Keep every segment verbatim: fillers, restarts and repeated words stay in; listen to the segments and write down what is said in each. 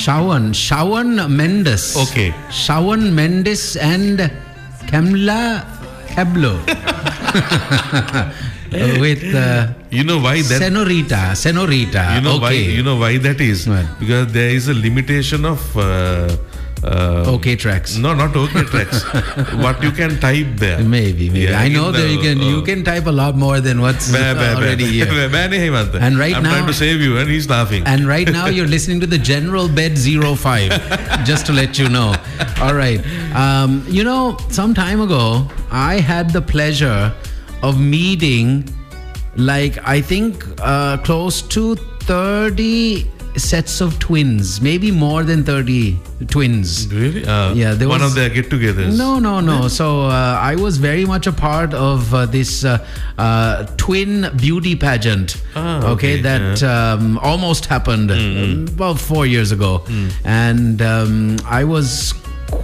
Shawan, Shawan Mendes. Okay. Shawan Mendes and Kamla Cablo. With uh, you know why that Senorita, Senorita. you know okay. why you know why that is? What? Because there is a limitation of uh, uh, okay tracks. no, not okay tracks. What you can type there. Maybe, maybe. Yeah, I know in that the- you can you uh, can type a lot more than what's Bah, bah, bah. already here. Bah, nahi, Hemant. And right I'm now- trying to save you, and he's laughing. And right now you're listening to the General Bed zero five, just to let you know. All right. Um, you know, some time ago, I had the pleasure of meeting, like, I think uh, close to thirty sets of twins, maybe more than thirty twins. Really? Uh, Yeah, there one was- of their get-togethers. No, no, no. So uh, I was very much a part of uh, this uh, uh, twin beauty pageant. Ah, okay, okay, that um, almost happened um, about four years ago, and um, I was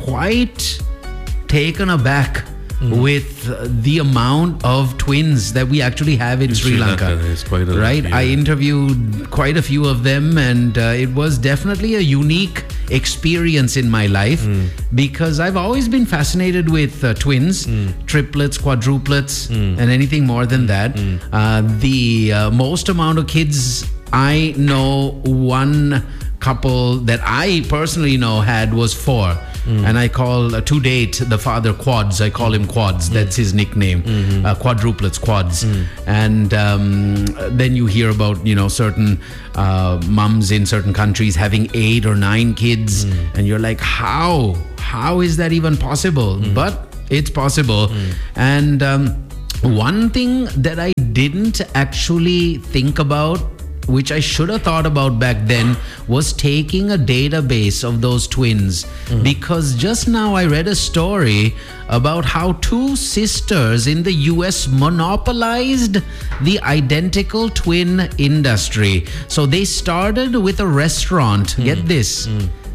quite taken aback with uh, the amount of twins that we actually have in, Sri, Sri Lanka. Lanka, it's quite a lot, right? yeah. I interviewed quite a few of them, and uh, it was definitely a unique experience in my life because I've always been fascinated with uh, twins, triplets, quadruplets, and anything more than that. Uh, the uh, most amount of kids I know, one couple that I personally know had was four. And I call uh, to date the father Quads. I call him Quads. That's his nickname. Uh, quadruplets, Quads. And um, then you hear about, you know, certain uh, mums in certain countries having eight or nine kids. And you're like, how? How is that even possible? But it's possible. And um, one thing that I didn't actually think about, which I should have thought about back then, was taking a database of those twins. Because just now I read a story about how two sisters in the U S monopolized the identical twin industry. So they started with a restaurant, get this,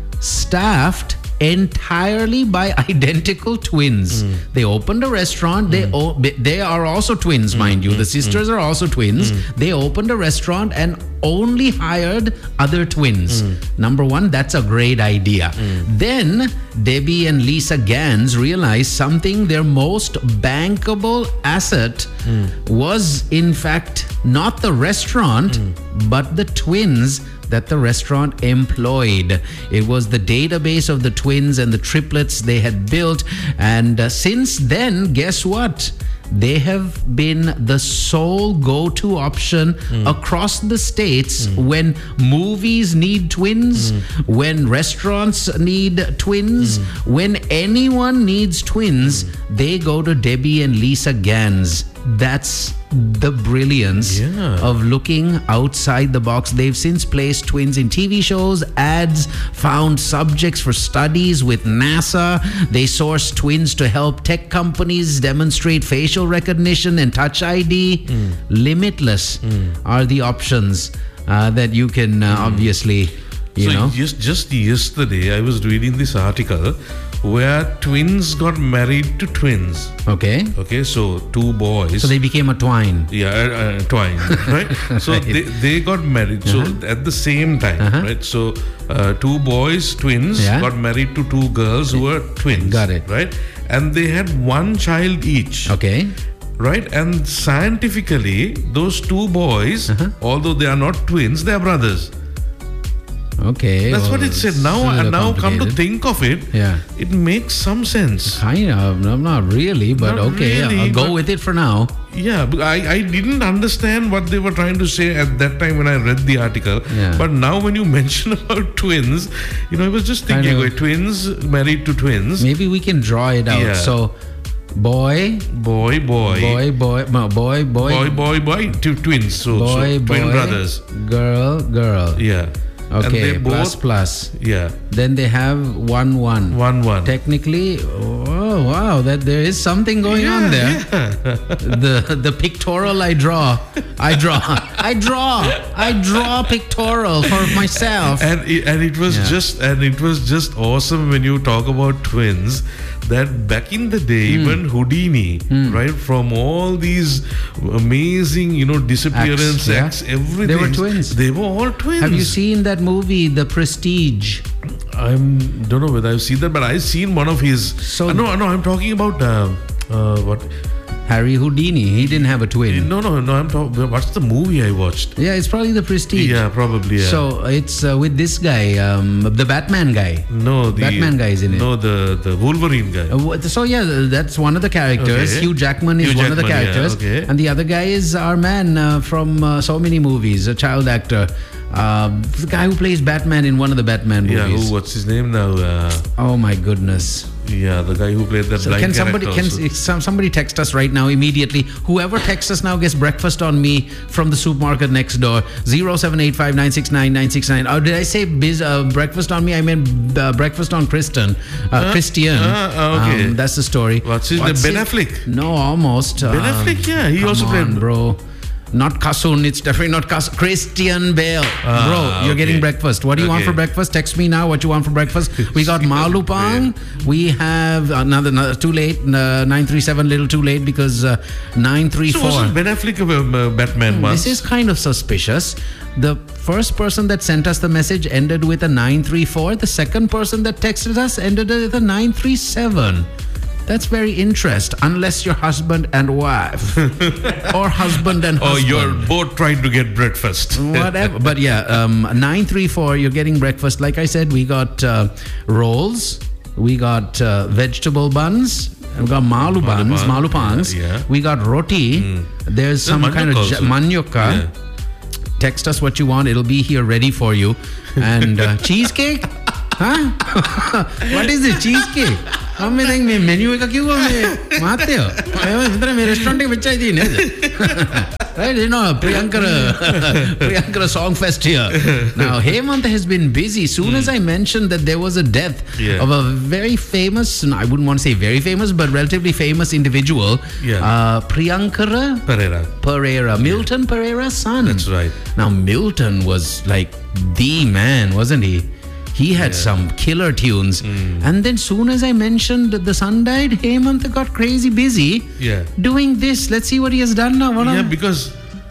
staffed entirely by identical twins. They opened a restaurant. They o- they are also twins, mind you. The sisters are also twins. They opened a restaurant and only hired other twins. Number one, that's a great idea. Then Debbie and Lisa Gans realized something. Their most bankable asset was in fact not the restaurant, but the twins that the restaurant employed. It was the database of the twins and the triplets they had built. And uh, since then, guess what? They have been the sole go-to option across the states when movies need twins, when restaurants need twins, when anyone needs twins, they go to Debbie and Lisa Gans. That's the brilliance Yeah. of looking outside the box. They've since placed twins in T V shows, ads, found subjects for studies with NASA. They source twins to help tech companies demonstrate facial recognition and Touch I D. Limitless are the options uh, that you can uh, obviously, you so know. just just yesterday I was reading this article where twins got married to twins. Okay. Okay, so two boys. So they became a twine. yeah, uh, uh, twine, right? So they, they got married. So at the same time, right? So uh, two boys, twins, Yeah. got married to two girls who were twins. Got it. Right? And they had one child each. Okay. Right? And scientifically, those two boys, although they are not twins, they are brothers. Okay. That's well, what it said. it's a Now, little and now come to complicated. think of it, Yeah. it makes some sense. Kind of. No, not really, but Not okay. really, I'll go but- with it for now. Yeah, but I, I didn't understand what they were trying to say at that time when I read the article. Yeah. But now when you mention about twins, you know, I was just thinking, Kind of. wait, twins married to twins, Maybe we can draw it out. Yeah. So, boy, boy, boy, boy, boy, no, boy, boy, boy, boy, boy, two twins, so, boy, so twin boy, brothers. girl, girl. Yeah. And Okay, they plus, both, plus. yeah, Then they have one, one. one, one. Technically, oh wow, that there is something going on there. The the pictorial I draw, I draw, I draw, I draw pictorial for myself. And it, and it was Yeah. just and it was just awesome when you talk about twins, that back in the day, Hmm. even Houdini, right, from all these amazing, you know, disappearance Acts, yeah. acts, everything, They were twins. They were all twins. Have you seen that movie, The Prestige? I don't know whether I've seen that, but I've seen one of his. So uh, no, no, I'm talking about uh, uh, what. Harry Houdini, he didn't have a twin. No, no, no. I'm talking. What's the movie I watched? Yeah, it's probably The Prestige. Yeah, probably. Yeah. So it's uh, with this guy, um, the Batman guy. No, the Batman guy is in it. No, the the Wolverine guy. Uh, what- so yeah, that's one of the characters. Okay. Hugh Jackman is Hugh one of the Jackman, yeah, characters, okay. and the other guy is our man uh, from uh, so many movies, a child actor, uh, the guy who plays Batman in one of the Batman Yeah, movies. who, what's his name now? Uh, Oh my goodness. yeah, the guy who played that So blind can somebody character can also. some, somebody text us right now immediately? Whoever texts us now gets breakfast on me from the supermarket next door. zero seven eight five nine six nine nine six nine. Or did I say biz, uh, breakfast on me? I meant uh, breakfast on Kristen. Uh, Christian. Ah, okay. Um, that's the story. What's his name? Ben Affleck? No, almost. Ben Uh, Affleck, yeah, he come also on, played. bro. Not Kasun, it's definitely not Kasun. Christian Bale. Ah, Bro, you're getting okay. breakfast. What do you want Okay. for breakfast? Text me now what you want for breakfast. We got Malupang. We have another, another too late, uh, nine three seven, little too late because uh, nine three So four. wasn't Ben Affleck a uh, Batman once? This is kind of suspicious. The first person that sent us the message ended with a nine three four. The second person that texted us ended with a nine three seven. That's very interesting, unless you're husband and wife. Or husband and Or husband. you're both trying to get breakfast. Whatever. But yeah, um, nine three four, you're getting breakfast. Like I said, we got uh, rolls, we got uh, vegetable buns, we got malu buns, bun, malu pangs, yeah, yeah. we got roti, there's some manioc kind of also. ja- manioka. Yeah. Text us what you want, it'll be here ready for you. And uh, cheesecake? Huh? What is it? Cheesecake? हम में देंगे menu का क्यों हमें मारते हो इधर मेरे रेस्टोरेंट के बच्चा ही नहीं right you know Priyankara Priyankara song fest here now. Hemant has been busy. Soon as I mentioned that there was a death Yeah. of a very famous, no, I wouldn't want to say very famous, but relatively famous individual, Yeah. uh, Priyankara Pereira. Pereira, Milton Pereira's son. That's right. Now Milton was like the man, wasn't he? He had some killer tunes. And then soon as I mentioned that the son died, Hemant got crazy busy Yeah. doing this. Let's see what he has done now. What Yeah, am- because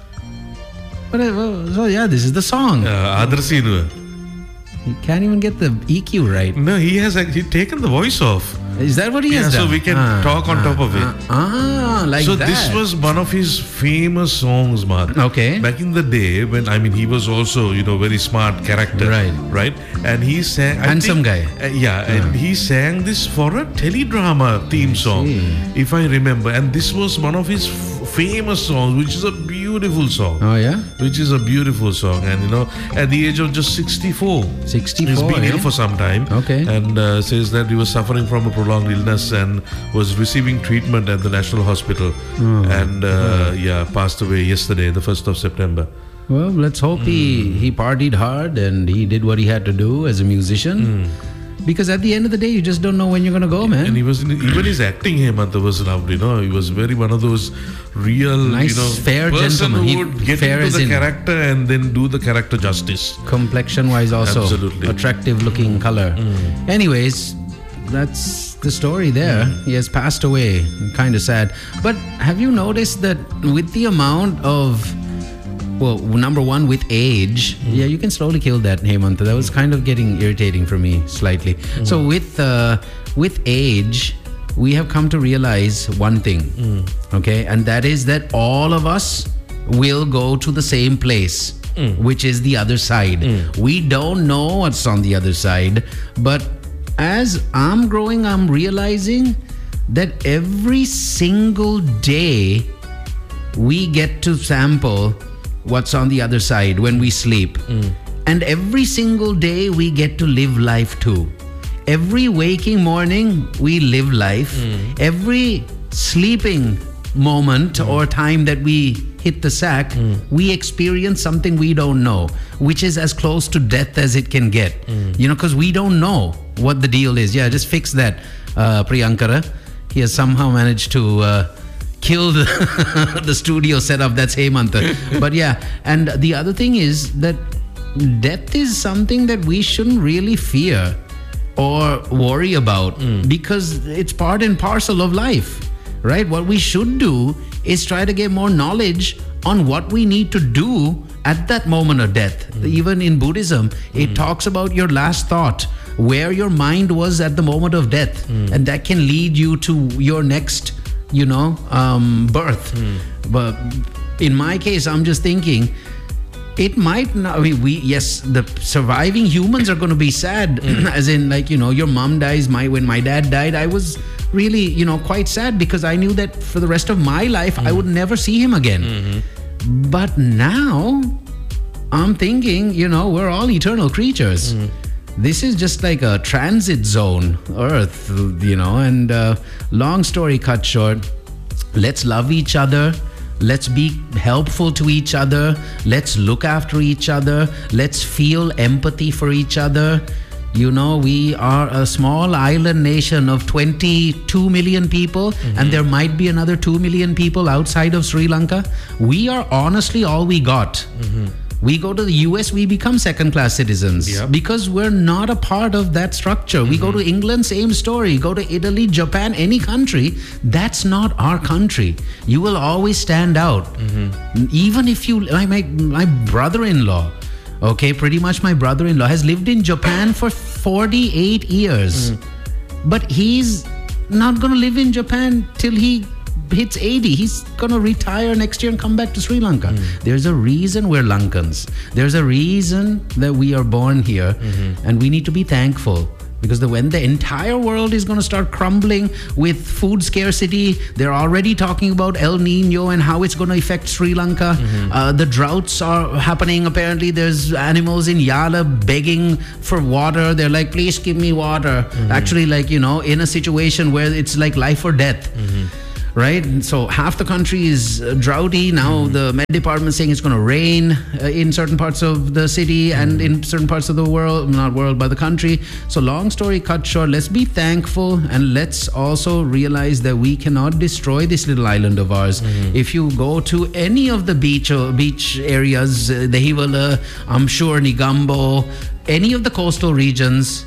what am- so yeah, this is the song. uh, Adarshi, no, He can't even get the E Q right. no, he has actually taken the voice off. Is that what he Yeah, has so done? we can talk on top of it. Ah, ah, like so that. this was one of his famous songs, Mark. Okay. Back in the day, when I mean, he was also you know very smart character, Right. Right, and he sang. I Handsome think- guy. uh, yeah, and he sang this for a teledrama theme song, see. if I remember. And this was one of his f- famous songs, which is a beautiful song. Oh yeah, Which is a beautiful song, and you know, at the age of just sixty-four, sixty-four. he's been eh? ill for some time. Okay. And uh, says that he was suffering from a prolonged illness and was receiving treatment at the National Hospital. Oh. And uh, yeah, passed away yesterday, the first of September. Well, let's hope he he partied hard and he did what he had to do as a musician. Because at the end of the day, you just don't know when you're gonna go, man. And he was in, even his acting, Hemant was loved. You know, he was very one of those real, Nice, you know, fair person gentleman. who He- would get fair into as the in- character and then do the character justice. Complexion wise also Absolutely. attractive looking color. Anyways, that's the story there. He has passed away. Kind of sad. But have you noticed that with the amount of, well, number one, with age, yeah, you can slowly kill that, Hemant. That was kind of getting irritating for me slightly. So with uh, with age, we have come to realize one thing, okay, and that is that all of us will go to the same place, which is the other side. We don't know what's on the other side, but as I'm growing, I'm realizing that every single day we get to sample what's on the other side when we sleep. And every single day we get to live life too. Every waking morning we live life. Every sleeping moment or time that we hit the sack, we experience something we don't know, which is as close to death as it can get. You know, because we don't know what the deal is. Yeah, just fix that, uh, Priyankara. He has somehow managed to uh, kill the, the studio setup. That's Hemant. But yeah, and the other thing is that death is something that we shouldn't really fear or worry about because it's part and parcel of life, right? What we should do is try to get more knowledge on what we need to do at that moment of death. Even in Buddhism, it talks about your last thought where your mind was at the moment of death, mm. and that can lead you to your next, you know, um, birth. Mm. But in my case, I'm just thinking, it might not. I mean, we yes, the surviving humans are going to be sad, mm. as in, like, you know, your mom dies. My when my dad died, I was really, you know, quite sad because I knew that for the rest of my life, mm. I would never see him again. Mm-hmm. But now, I'm thinking, you know, we're all eternal creatures. Mm. This is just like a transit zone, Earth, you know. And uh, long story cut short, let's love each other. Let's be helpful to each other. Let's look after each other. Let's feel empathy for each other. You know, we are a small island nation of twenty-two million people, mm-hmm. and there might be another two million people outside of Sri Lanka. We are honestly all we got. Mm-hmm. We go to the U S, we become second-class citizens, yep. because we're not a part of that structure. Mm-hmm. We go to England, same story. Go to Italy, Japan, any country, that's not our country. You will always stand out. Mm-hmm. Even if you, my, my, my brother-in-law, okay, pretty much my brother-in-law has lived in Japan for forty-eight years. Mm-hmm. But he's not going to live in Japan till he hits eighty. He's gonna retire next year and come back to Sri Lanka. Mm. There's a reason we're Lankans. There's a reason that we are born here, mm-hmm. and we need to be thankful, because the, when the entire world is going to start crumbling with food scarcity, they're already talking about El Nino and how it's going to affect Sri Lanka. Mm-hmm. Uh, the droughts are happening. Apparently, there's animals in Yala begging for water. They're like, please give me water. Mm-hmm. Actually, like, you know, in a situation where it's like life or death. Mm-hmm. Right? So half the country is uh, droughty. Now mm. the Met Department saying it's going to rain uh, in certain parts of the city mm. and in certain parts of the world, not world, but the country. So long story cut short, let's be thankful, and let's also realize that we cannot destroy this little island of ours. Mm. If you go to any of the beach uh, beach areas, uh, the Hivala, I'm sure Nigambo, any of the coastal regions,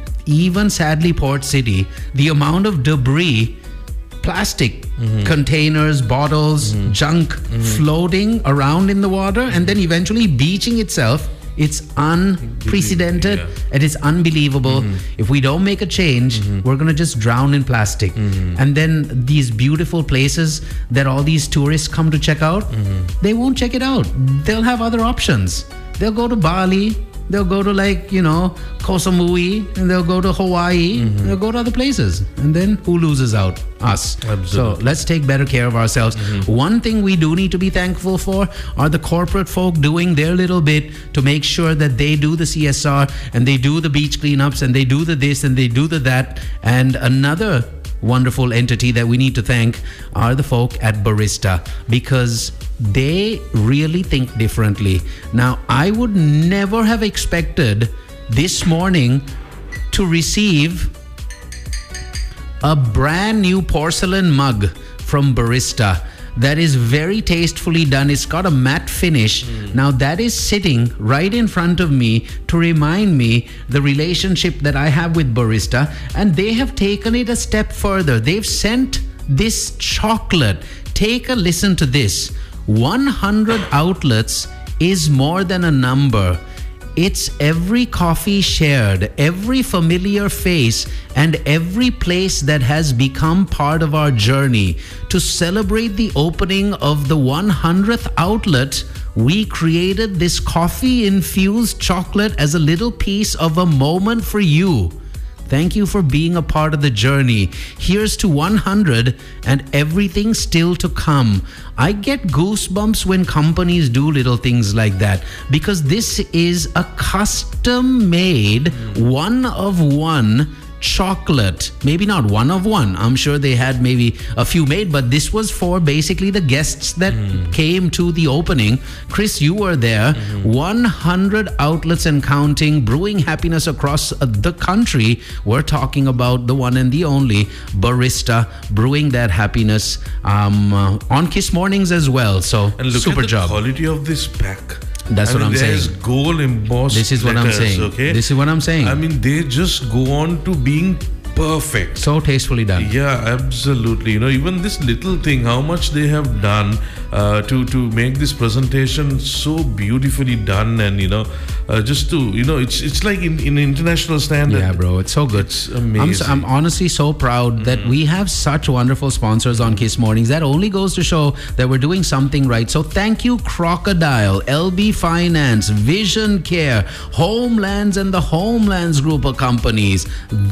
even sadly Port City, the amount of debris, plastic mm-hmm. containers, bottles, mm-hmm. junk mm-hmm. floating around in the water and then eventually beaching itself, it's unprecedented, yeah. and it's unbelievable. Mm-hmm. If we don't make a change, mm-hmm. we're going to just drown in plastic. Mm-hmm. And then these beautiful places that all these tourists come to check out, mm-hmm. they won't check it out. They'll have other options. They'll go to Bali. They'll go to, like, you know, Koh Samui, and they'll go to Hawaii, mm-hmm. they'll go to other places. And then who loses out? Us. Absolutely. So let's take better care of ourselves. Mm-hmm. One thing we do need to be thankful for are the corporate folk doing their little bit to make sure that they do the C S R and they do the beach cleanups and they do the this and they do the that. And another wonderful entity that we need to thank are the folk at Barista, because they really think differently. Now, I would never have expected this morning to receive a brand new porcelain mug from Barista that is very tastefully done. It's got a matte finish. Mm. Now that is sitting right in front of me to remind me the relationship that I have with Barista, and they have taken it a step further. They've sent this chocolate. Take a listen to this. one hundred outlets is more than a number. It's every coffee shared, every familiar face, and every place that has become part of our journey. To celebrate the opening of the one hundredth outlet, we created this coffee-infused chocolate as a little piece of a moment for you. Thank you for being a part of the journey. Here's to one hundred and everything still to come. I get goosebumps when companies do little things like that, because this is a custom-made, one-of-one chocolate. Maybe not one of one. I'm sure they had maybe a few made, but this was for basically the guests that mm. came to the opening. Chris, you were there. Mm-hmm. one hundred outlets and counting, brewing happiness across the country. We're talking about the one and the only Barista, brewing that happiness um, uh, on Kiss Mornings as well. So and look super at the job. Quality of this pack. That's I what mean, I'm saying. There's gold embossed This is what letters, I'm saying. Okay? This is what I'm saying. I mean, they just go on to being perfect. So tastefully done. Yeah, absolutely. You know, even this little thing, how much they have done, uh, to to make this presentation so beautifully done, and you know, uh, just to you know, it's it's like in, in international standard. Yeah, bro, it's so good. It's amazing. I'm, so, I'm honestly so proud mm-hmm. that we have such wonderful sponsors on Kiss Mornings. That only goes to show that we're doing something right. So thank you, Crocodile, L B Finance, Vision Care, Homelands and the Homelands Group of Companies,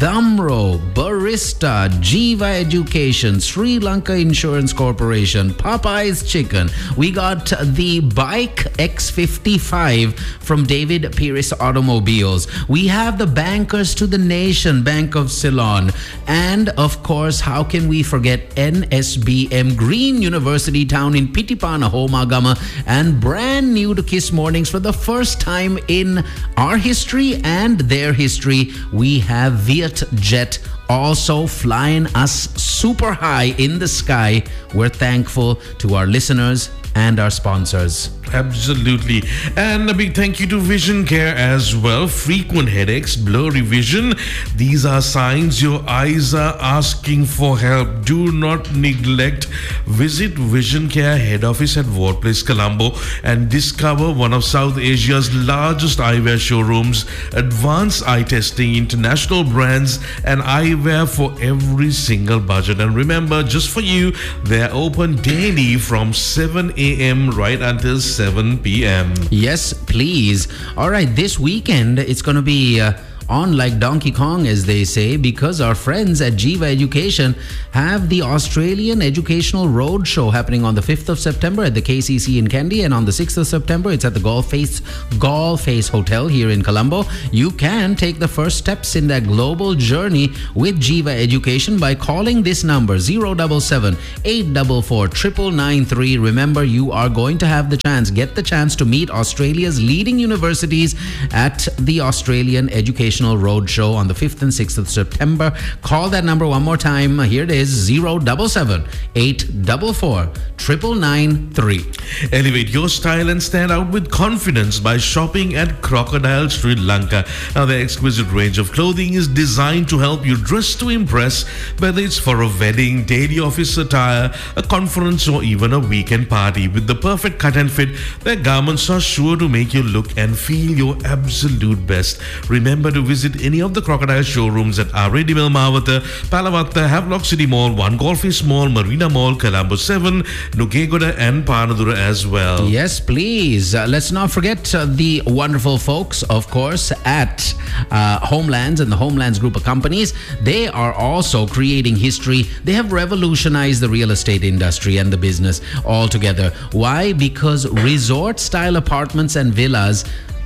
Damro, Barista, Jiva Education, Sri Lanka Insurance Corporation, Popeye's Chicken. We got the Bike X fifty-five from David Pierce Automobiles. We have the Bankers to the Nation, Bank of Ceylon. And of course, how can we forget N S B M Green University Town in Pitipana, Homagama, and brand new to Kiss Mornings for the first time in our history and their history, we have Vietjet also flying us super high in the sky. We're thankful to our listeners and our sponsors. Absolutely. And a big thank you to Vision Care as well. Frequent headaches, blurry vision, these are signs your eyes are asking for help. Do not neglect. Visit Vision Care head office at Ward Place, Colombo, and discover one of South Asia's largest eyewear showrooms. Advanced eye testing, international brands, and eyewear for every single budget. And remember, just for you, they're open daily from seven a.m. right until seven p.m. Yes, please. All right, this weekend it's going to be uh, on like Donkey Kong, as they say, because our friends at Jiva Education have the Australian Educational Roadshow happening on the fifth of September at the K C C in Kandy, and on the sixth of September it's at the Golf Face Golf Face Hotel here in Colombo. You can take the first steps in that global journey with Jiva Education by calling this number zero seven seven, eight four four, nine nine nine three. Remember, you are going to have the chance, get the chance to meet Australia's leading universities at the Australian Educational Roadshow on the fifth and sixth of September. Call that number one more time. Here it is, zero seven seven, eight four four, nine nine nine three. Elevate your style and stand out with confidence by shopping at Crocodile Sri Lanka. Now, their exquisite range of clothing is designed to help you dress to impress, whether it's for a wedding, daily office attire, a conference, or even a weekend party. With the perfect cut and fit, their garments are sure to make you look and feel your absolute best. Remember to visit any of the Crocodile showrooms at R A D Mall Mawata, Palavatta, Havelock City Mall, One Golf Face Mall, Marina Mall, Colombo seven, Nugegoda, and Panadura as well. Yes, please. Uh, let's not forget uh, the wonderful folks, of course, at uh, Homelands and the Homelands Group of Companies. They are also creating history. They have revolutionized the real estate industry and the business altogether. Why? Because resort-style apartments and villas,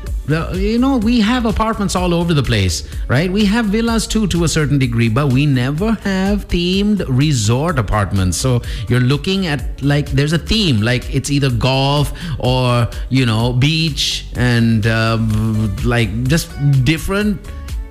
you know, we have apartments all over the place, right? We have villas too, to a certain degree, but we never have themed resort apartments. So you're looking at, like, there's a theme, like it's either golf or, you know, beach, and um, like just different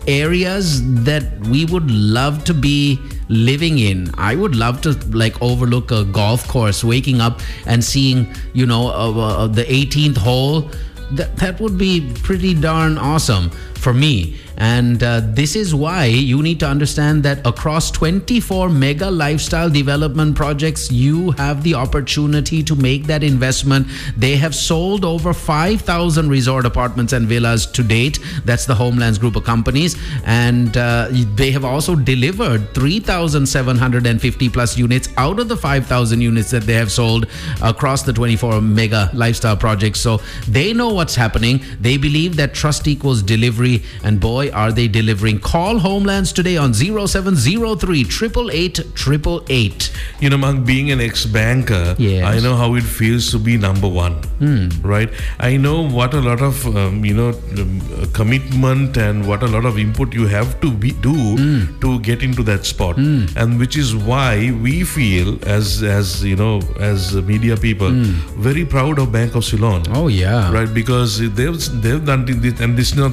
areas that we would love to be living in. I would love to like overlook a golf course, waking up and seeing, you know, uh, uh, the eighteenth hole. That, that would be pretty darn awesome for me. And uh, this is why you need to understand that across twenty-four mega lifestyle development projects, you have the opportunity to make that investment. They have sold over five thousand resort apartments and villas to date. That's the Homelands Group of Companies. And uh, they have also delivered three thousand seven hundred fifty plus units out of the five thousand units that they have sold across the twenty-four mega lifestyle projects. So they know what's happening. They believe that trust equals delivery, and boy, are they delivering. Call Homelands today on zero seven zero three, eight eight eight, eight eight eight. You know, Mark, being an ex-banker, yes. I know how it feels to be number one, mm. right? I know what a lot of, um, you know, um, commitment and what a lot of input you have to be, do mm. to get into that spot. Mm. And which is why we feel, as, as you know, as media people, mm. very proud of Bank of Ceylon. Oh, yeah. Right? Because they've, they've done this, and this is not the first time.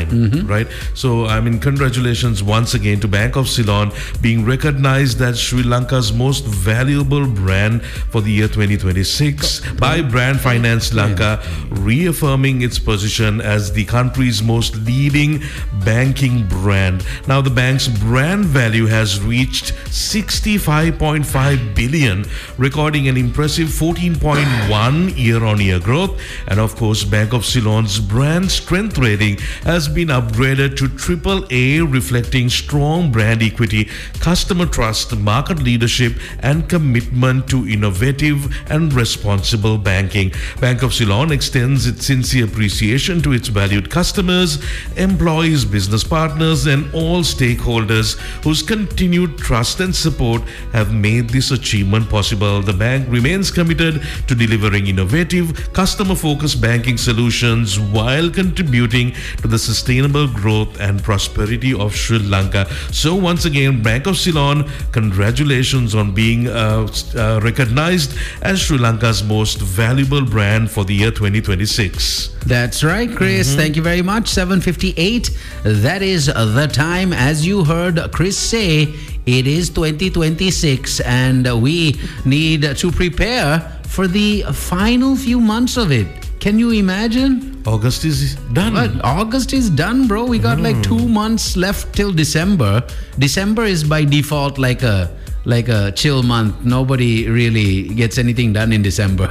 sign, mm-hmm. right? So, I mean, congratulations once again to Bank of Ceylon being recognized as Sri Lanka's most valuable brand for the year twenty twenty-six by Brand Finance Lanka, reaffirming its position as the country's most leading banking brand. Now, the bank's brand value has reached sixty-five point five billion, recording an impressive fourteen point one year-on-year growth. And of course, Bank of Ceylon's brand strength rating has been upgraded to triple A, reflecting strong brand equity, customer trust, market leadership, and commitment to innovative and responsible banking. Bank of Ceylon extends its sincere appreciation to its valued customers, employees, business partners, and all stakeholders whose continued trust and support have made this achievement possible. The bank remains committed to delivering innovative, customer-focused banking solutions while contributing to the sustainable growth and prosperity of Sri Lanka. So once again, Bank of Ceylon, congratulations on being uh, uh, recognized as Sri Lanka's most valuable brand for the year twenty twenty-six. That's right, Chris. Mm-hmm. Thank you very much. seven fifty-eight. That is the time. As you heard Chris say, it is twenty twenty-six and we need to prepare for the final few months of it. Can you imagine? August is done. But August is done, bro. We got mm. like two months left till December. December is by default like a like a chill month. Nobody really gets anything done in December.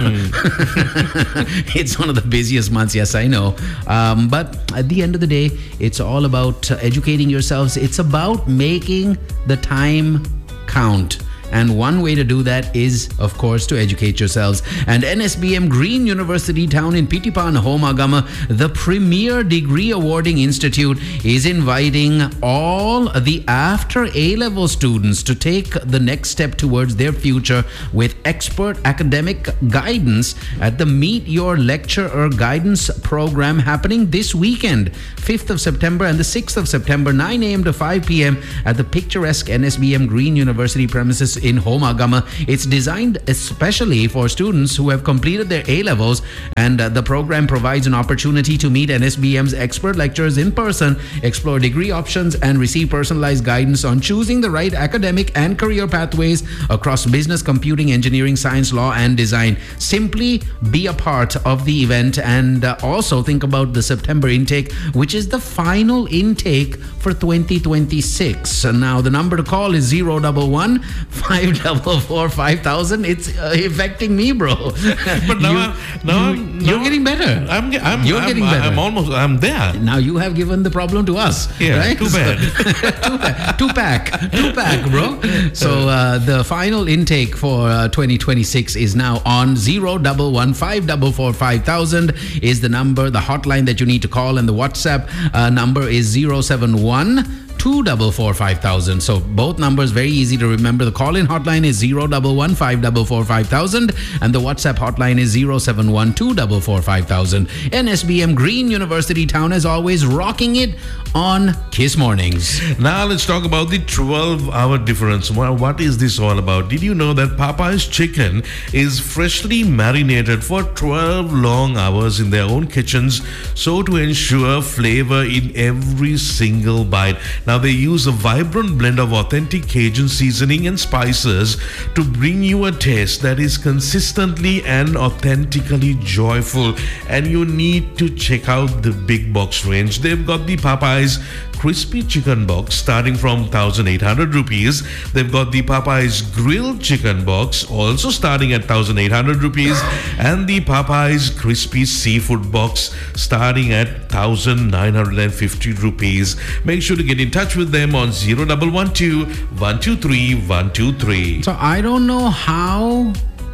Mm. It's one of the busiest months, yes, I know. Um, but at the end of the day, it's all about educating yourselves. It's about making the time count. And one way to do that is, of course, to educate yourselves. And N S B M Green University Town in Pitipan, Homagama, the premier degree awarding institute, is inviting all the after A-level students to take the next step towards their future with expert academic guidance at the Meet Your Lecturer Guidance program happening this weekend, fifth of September and the sixth of September, nine a.m. to five p.m. at the picturesque N S B M Green University premises in Homagama. It's designed especially for students who have completed their A-levels, and uh, the program provides an opportunity to meet N S B M's expert lecturers in person, explore degree options, and receive personalized guidance on choosing the right academic and career pathways across business, computing, engineering, science, law, and design. Simply be a part of the event, and uh, also think about the September intake, which is the final intake for twenty twenty-six. Now, the number to call is zero one one, five four four, five thousand. It's uh, affecting me, bro. But now, you, I'm, now, you, now you're getting better. I'm, I'm, you're I'm, getting better. I'm almost, I'm there. Now you have given the problem to us. Yeah, right? too bad. two, pack, two pack, two pack, bro. So uh, the final intake for uh, twenty twenty-six is now on. Zero double one five double four five thousand is the number, the hotline that you need to call, and the WhatsApp uh, number is zero seven one two four four five thousand. So both numbers very easy to remember. The call-in hotline is zero one one five four four five thousand and the WhatsApp hotline is zero seven one two four four five thousand. N S B M Green University Town, as always, rocking it on Kiss Mornings. Now let's talk about the twelve hour difference. Well, what is this all about? Did you know that Popeye's chicken is freshly marinated for twelve long hours in their own kitchens, so to ensure flavor in every single bite? Now they use a vibrant blend of authentic Cajun seasoning and spices to bring you a taste that is consistently and authentically joyful. And you need to check out the big box range. They've got the Popeye's crispy chicken box starting from one thousand eight hundred rupees. They've got the Popeye's grilled chicken box also starting at one thousand eight hundred rupees, and the Popeye's crispy seafood box starting at one thousand nine hundred fifty rupees. Make sure to get in touch with them on zero one one two one two three one two three. So I don't know how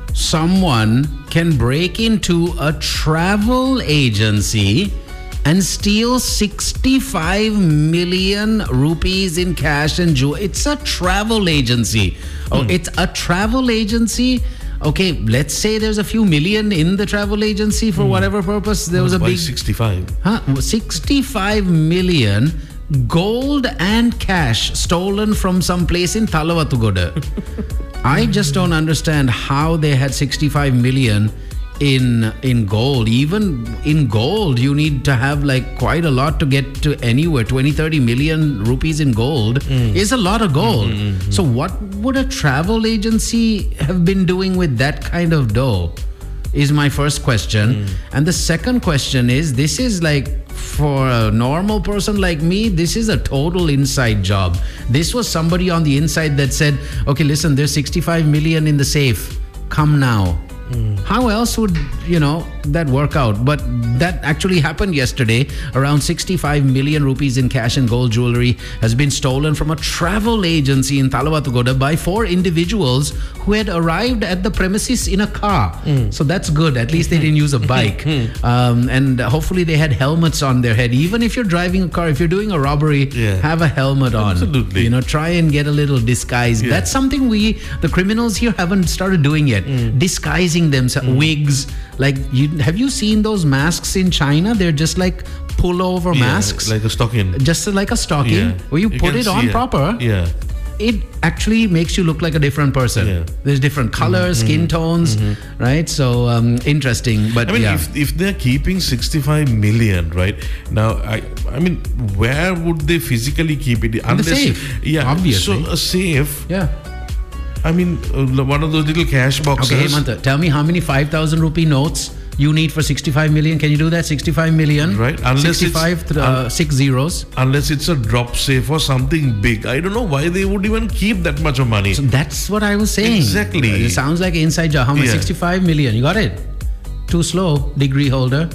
someone can break into a travel agency and steal sixty-five million rupees in cash and jewelry. It's a travel agency. Oh, hmm. It's a travel agency. Okay, let's say there's a few million in the travel agency for hmm. whatever purpose. There was a big sixty-five. Huh? sixty-five million gold and cash stolen from some place in Thalawathugoda. I just don't understand how they had sixty-five million in in gold. Even in gold, you need to have like quite a lot to get to anywhere. twenty, thirty million rupees in gold mm. is a lot of gold. Mm-hmm. So what would a travel agency have been doing with that kind of dough? Is my first question. Mm. And the second question is, this is like, for a normal person like me, this is a total inside job. This was somebody on the inside that said, okay, listen, there's sixty-five million in the safe. Come now. Mm. How else would, you know, that work out? But that actually happened yesterday. Around sixty-five million rupees in cash and gold jewelry has been stolen from a travel agency in Talawatugoda by four individuals who had arrived at the premises in a car. Mm. So that's good. At least they didn't use a bike. um, and hopefully they had helmets on their head. Even if you're driving a car, if you're doing a robbery, yeah. have a helmet on. Absolutely. You know, try and get a little disguise. Yeah. That's something we, the criminals here, haven't started doing yet. Mm. Disguising themselves, mm. wigs. Like, you have you seen those masks in China? They're just like pullover yeah, masks, like a stocking, just like a stocking, yeah. where you, you put it on proper. Yeah, it actually makes you look like a different person. Yeah. There's different colors, mm-hmm. skin tones, mm-hmm. right? So um, interesting. But I mean, yeah. if if they're keeping sixty-five million, right now, I I mean, where would they physically keep it? In the safe. Yeah, obviously. So a safe. Yeah. I mean, uh, one of those little cash boxes. Okay, Hemanta, tell me how many five thousand rupee notes you need for sixty-five million. Can you do that? sixty-five million. Right. Unless sixty-five, it's, uh, um, six zeros. Unless it's a drop safe or something big. I don't know why they would even keep that much of money. So that's what I was saying. Exactly. It sounds like inside job. How much? Yeah. sixty-five million. You got it? Too slow, degree holder.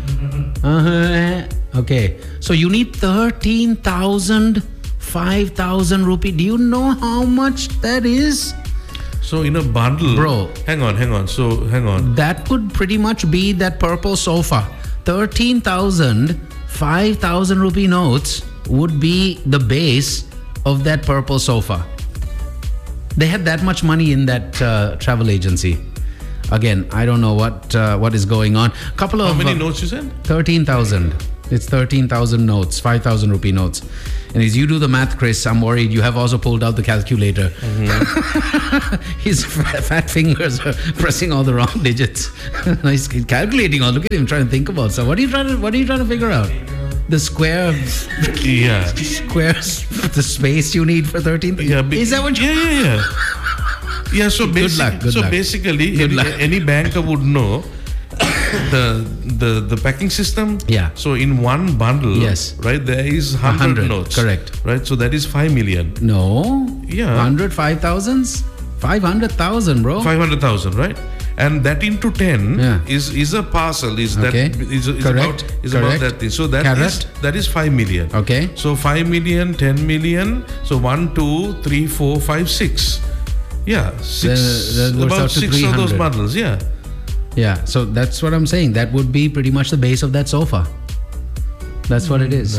Uh-huh. Okay. So you need thirteen thousand, five thousand rupee. Do you know how much that is? So in a bundle, bro, hang on, hang on. So hang on. That could pretty much be that purple sofa. thirteen thousand, five thousand rupee notes would be the base of that purple sofa. They had that much money in that uh, travel agency. Again, I don't know what uh, what is going on. Couple of how many uh, notes you said? thirteen thousand. It's thirteen thousand notes, five thousand rupee notes. And as you do the math, Chris, I'm worried you have also pulled out the calculator. Mm-hmm. His fat, fat fingers are pressing all the wrong digits. He's calculating all. Look at him trying to think about stuff. What are you trying to What are you trying to figure out? The square, yeah, squares, the space you need for thirteen. Yeah, be, is that what? You, yeah, yeah, yeah. Yeah. So good basic, luck. Good so luck. basically, good any, luck. any banker would know. the the the packing system. Yeah. So in one bundle, yes, right, there is one hundred notes. Correct. Right. So that is five million. No. Yeah. one hundred, five thousands? five hundred thousand, bro. five hundred thousand, right? And that into ten yeah. is is a parcel. Is okay. that is, is Correct. about is Correct. about that thing. So that Correct. is that is five million. Okay. So five million, ten million. So one, two, three, four, five, six. Yeah, six. That, that about six of those bundles. Yeah. Yeah, so that's what I'm saying. That would be pretty much the base of that sofa. That's what it is.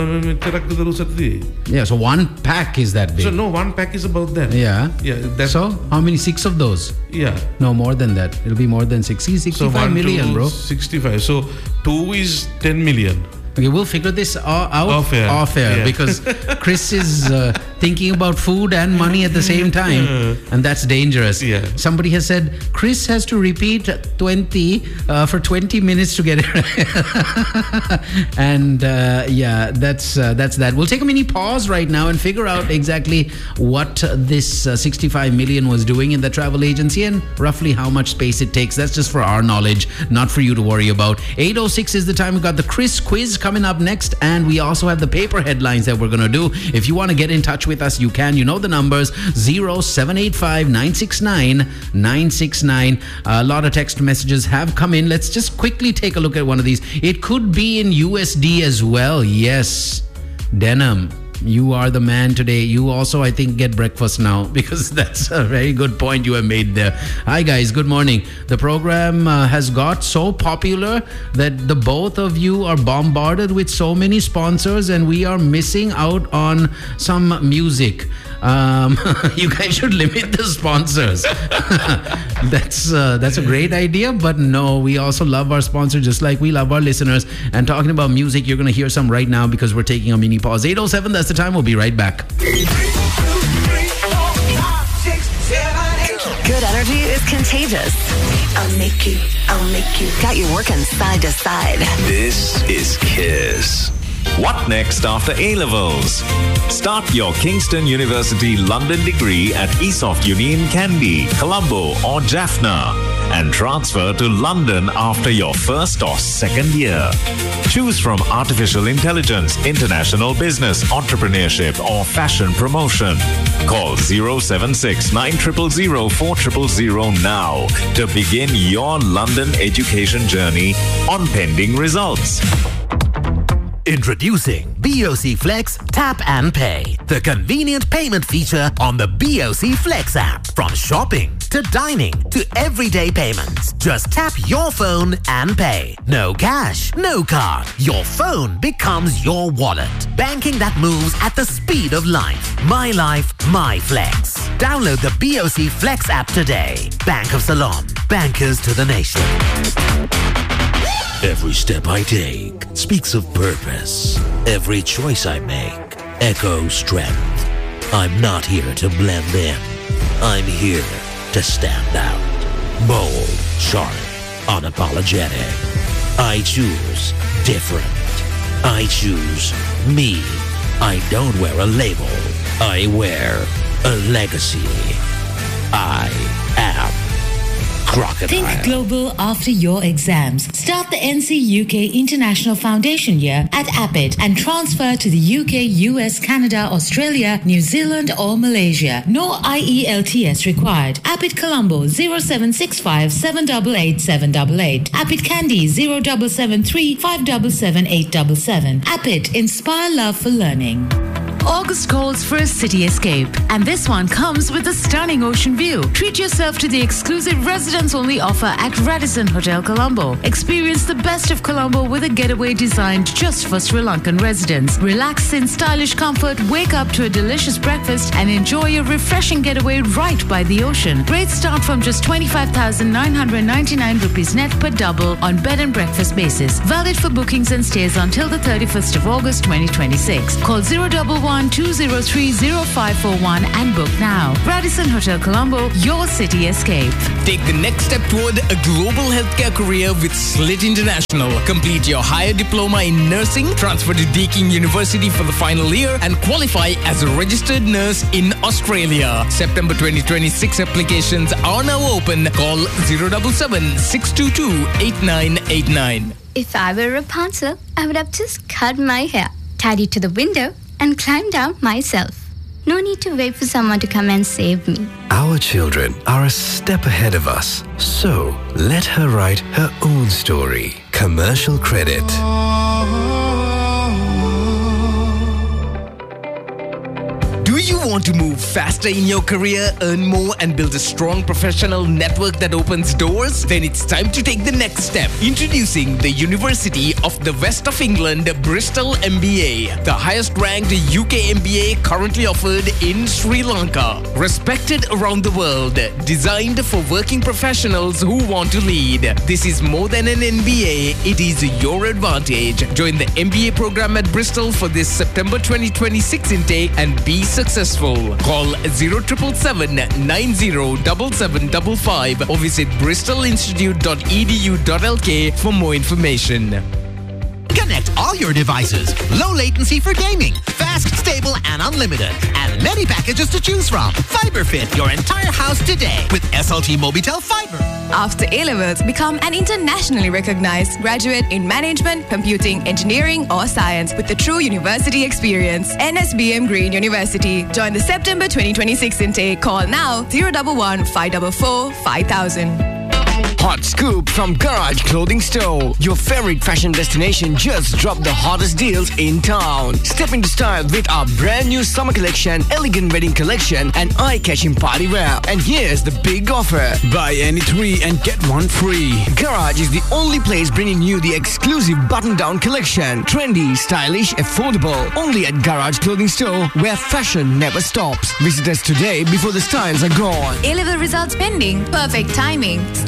Yeah, so one pack is that big. So no, one pack is about that. Yeah. Yeah. That's so how many? Six of those? Yeah. No, more than that. It'll be more than sixty, sixty-five so one, million, two, bro. sixty-five. So two is ten million. Okay, we'll figure this out off air, off air yeah. because Chris is uh, thinking about food and money at the same time, and that's dangerous. Yeah. Somebody has said Chris has to repeat twenty uh, for twenty minutes to get it right. And uh, yeah, that's uh, that's that. We'll take a mini pause right now and figure out exactly what this uh, sixty-five million was doing in the travel agency and roughly how much space it takes. That's just for our knowledge, not for you to worry about. eight oh six is the time. We've got the Chris quiz coming up next, and we also have the paper headlines that we're going to do. If you want to get in touch with us, you can. You know the numbers: zero seven eight five nine six nine nine six nine. A lot of text messages have come in. Let's just quickly take a look at one of these. It could be in U S D as well. Yes, Denim, you are the man today. You also, I think, get breakfast now, because that's a very good point you have made there. Hi guys, good morning. The program uh, has got so popular that the both of you are bombarded with so many sponsors, and we are missing out on some music. Um, you guys should limit the sponsors. that's uh, that's a great idea, but no, we also love our sponsors just like we love our listeners. And talking about music, you're going to hear some right now because we're taking a mini pause. eight oh seven, that's the time. We'll be right back. Good energy is contagious. I'll make you, I'll make you. Got you working side to side. This is Kiss. What next after A-levels? Start your Kingston University London degree at Esoft Uni in Kandy, Colombo or Jaffna and transfer to London after your first or second year. Choose from artificial intelligence, international business, entrepreneurship or fashion promotion. Call zero seven six nine zero zero zero four zero zero now to begin your London education journey on pending results. Introducing B O C Flex Tap and Pay, the convenient payment feature on the B O C Flex app. From shopping to dining to everyday payments, just tap your phone and pay. No cash, no card. Your phone becomes your wallet. Banking that moves at the speed of life. My life, my flex. Download the B O C Flex app today. Bank of Ceylon. Bankers to the nation. Every step I take speaks of purpose. Every choice I make echoes strength. I'm not here to blend in. I'm here to stand out. Bold, sharp, unapologetic. I choose different. I choose me. I don't wear a label. I wear a legacy. I am Crocodile. Think global after your exams. Start the N C U K International Foundation year at Appit and transfer to the U K, U S, Canada, Australia, New Zealand or Malaysia. No I E L T S required. Appit Colombo zero seven six five seven eight eight seven eight eight. Appit Kandy zero seven seven three five seven seven eight seven seven. Appit, inspire love for learning. August calls for a city escape, and this one comes with a stunning ocean view. Treat yourself to the exclusive residence-only offer at Radisson Hotel Colombo. Experience the best of Colombo with a getaway designed just for Sri Lankan residents. Relax in stylish comfort, wake up to a delicious breakfast, and enjoy a refreshing getaway right by the ocean. Rates start from just twenty-five thousand nine hundred ninety-nine rupees net per double on bed and breakfast basis. Valid for bookings and stays until the thirty-first of August twenty twenty-six. Call zero one one two zero three zero five four one and book now. Radisson Hotel Colombo, your city escape. Take the next step toward a global healthcare career with Slit International. Complete your higher diploma in nursing, transfer to Deakin University for the final year, and qualify as a registered nurse in Australia. September twenty twenty-six applications are now open. Call zero seven seven six two two eight nine eight nine. If I were a Rapunzel, I would have just cut my hair, tied it to the window, and climb down myself. No need to wait for someone to come and save me. Our children are a step ahead of us, so let her write her own story. Commercial credit. Do you want to move faster in your career, earn more, and build a strong professional network that opens doors? Then it's time to take the next step. Introducing the University of the West of England, Bristol M B A, the highest ranked U K M B A currently offered in Sri Lanka. Respected around the world, designed for working professionals who want to lead. This is more than an M B A, it is your advantage. Join the M B A program at Bristol for this September twenty twenty-six intake and be successful. Call zero seven seven nine zero seven seven five five or visit bristol institute dot e d u dot l k for more information. Connect all your devices. Low latency for gaming. Fast, stable, and unlimited. And many packages to choose from. FiberFit your entire house today with S L T Mobitel Fiber. After A-levels, become an internationally recognized graduate in management, computing, engineering, or science with a true university experience. N S B M Green University. Join the September twenty twenty-six intake. Call now zero one one five four four five thousand. Hot scoop from Garage Clothing Store. Your favorite fashion destination just dropped the hottest deals in town. Step into style with our brand new summer collection, elegant wedding collection, and eye-catching party wear. And here's the big offer. Buy any three and get one free. Garage is the only place bringing you the exclusive button-down collection. Trendy, stylish, affordable. Only at Garage Clothing Store, where fashion never stops. Visit us today before the styles are gone. A-level results pending. Perfect timing. Start something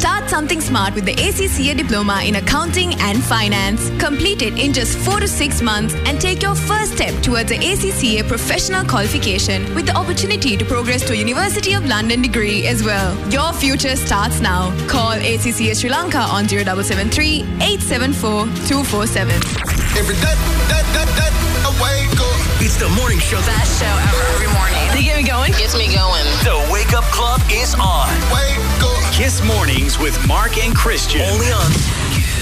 something smart with the A C C A Diploma in Accounting and Finance. Complete it in just four to six months and take your first step towards the A C C A professional qualification with the opportunity to progress to a University of London degree as well. Your future starts now. Call A C C A Sri Lanka on zero seven seven three, eight seven four, two four seven. Every day, that, that, that, I wake up. It's the morning show. Best show ever every morning. They get me going. Gets me going. The Wake Up Club is on. Wake up. Kiss Mornings with Mark and Christian. Only on